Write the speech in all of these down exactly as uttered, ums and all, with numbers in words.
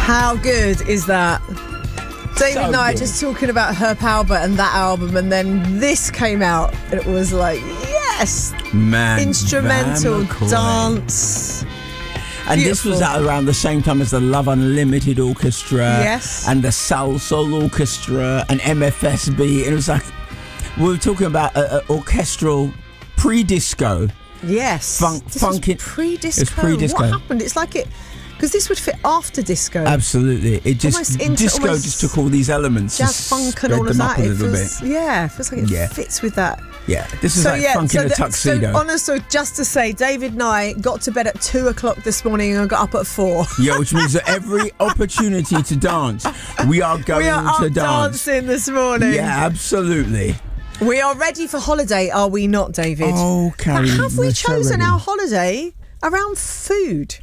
How good is that? David So Knight good. just talking about Herb Albert and that album, and then this came out, and it was like, yes, Man, instrumental Van McCoy. dance. And this was Beautiful. out around the same time as the Love Unlimited Orchestra, Yes. and the Soul Soul Orchestra, and M F S B. It was like we were talking about a, a orchestral pre-disco. Yes, Funk- this funk was it- pre-disco. it's pre-disco. What happened? It's like it, because this would fit after disco. Absolutely, it just Almost into- disco almost just took all these elements, and Jazz funk and spread all of them up that. a It little feels, bit. yeah, it feels like it Yeah. fits with that. Yeah, this is like funk in a the- tuxedo. So, honest, so just to say, David Knight got to bed at two o'clock this morning and got up at four. Yeah, which means that every opportunity to dance, we are going We are up to dance. dancing this morning. Yeah, absolutely. We are ready for holiday, are we not, David? Oh, Carrie, But have we we're so chosen ready. our holiday around food?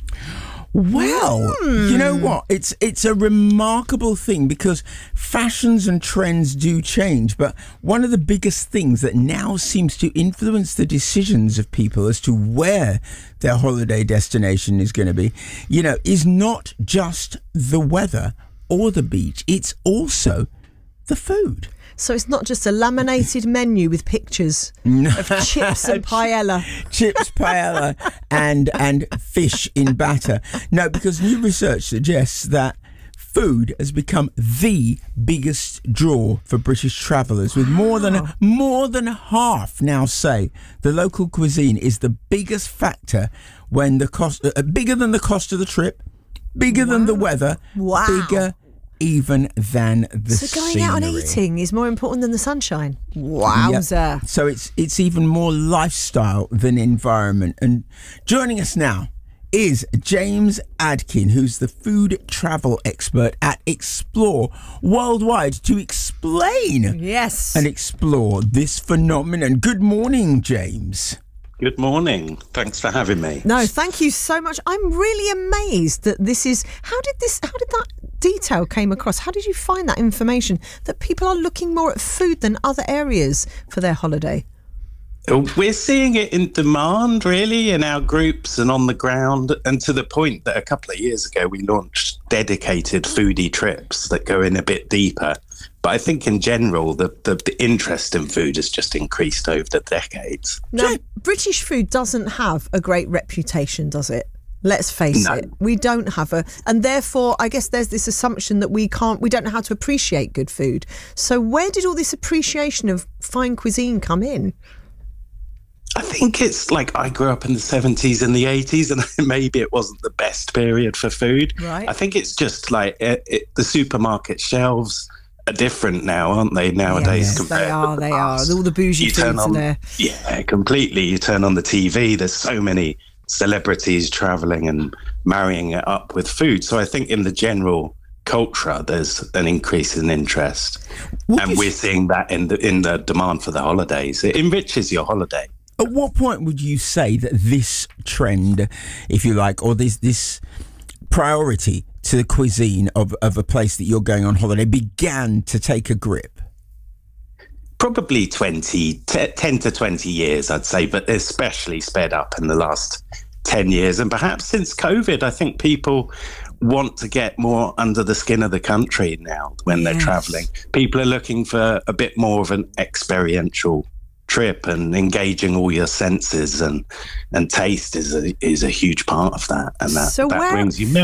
Well, you know what? It's it's a remarkable thing because fashions and trends do change, but one of the biggest things that now seems to influence the decisions of people as to where their holiday destination is going to be, you know, is not just the weather or the beach. It's also the food. So it's not just a laminated menu with pictures of chips and paella. Chips, paella, and and fish in batter. No, because new research suggests that food has become the biggest draw for British travellers, with more than more than half now say the local cuisine is the biggest factor when the cost uh, bigger than the cost of the trip, bigger than the weather, Wow. bigger even than the So going out and scenery. eating is more important than the sunshine. Wowza. Yep. So it's it's even more lifestyle than environment. And joining us now is James Adkin, who's the food travel expert at Explore Worldwide, to explain Yes. and explore this phenomenon. Good morning, James. Good morning. Thanks for having me. No, thank you so much. I'm really amazed that this is. How did this? How did that detail came across? How did you find that information that people are looking more at food than other areas for their holiday? We're seeing it in demand, really, in our groups and on the ground, and to the point that a couple of years ago we launched dedicated foodie trips that go in a bit deeper. But I think in general, the, the, the interest in food has just increased over the decades. Now, British food doesn't have a great reputation, does it? Let's face No. it, we don't have a, and therefore, I guess there's this assumption that we can't, we don't know how to appreciate good food. So, where did all this appreciation of fine cuisine come in? I think it's like I grew up in the seventies and the eighties, and maybe it wasn't the best period for food. Right. I think it's just like it, it, the supermarket shelves are different now, aren't they, nowadays? Yes, compared they are, with the they are. past? All the bougie You turn foods are on, there. Yeah, completely. You turn on the T V, there's so many celebrities traveling and marrying it up with food. So I think in the general culture, there's an increase in interest. What and is- we're seeing that in the in the demand for the holidays. It enriches your holiday. At what point would you say that this trend, if you like, or this this priority to the cuisine of, of a place that you're going on holiday began to take a grip? Probably twenty, t- ten to twenty years, I'd say, but especially sped up in the last ten years. And perhaps since COVID, I think people want to get more under the skin of the country now when they're Yes. traveling. People are looking for a bit more of an experiential trip, and engaging all your senses and and taste is a is a huge part of that, and that, So that where- brings you